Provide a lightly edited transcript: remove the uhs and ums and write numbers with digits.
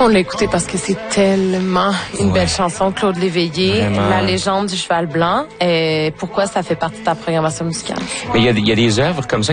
On l'a écouté parce que c'est tellement une belle chanson, Claude Léveillé, Vraiment. La légende du cheval blanc. Et pourquoi ça fait partie de ta programmation musicale? Mais il y a des œuvres comme ça